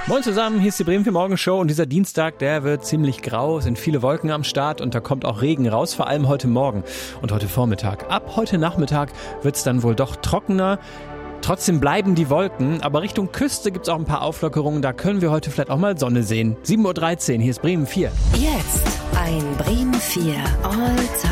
Moin zusammen, hier ist die Bremen 4 Morgenshow und dieser Dienstag, der wird ziemlich grau, sind viele Wolken am Start und da kommt auch Regen raus, vor allem heute Morgen und heute Vormittag. Ab heute Nachmittag wird's dann wohl doch trockener. Trotzdem bleiben die Wolken, aber Richtung Küste gibt's auch ein paar Auflockerungen, da können wir heute vielleicht auch mal Sonne sehen. 7.13 Uhr, hier ist Bremen 4. Jetzt ein Bremen 4 All-Time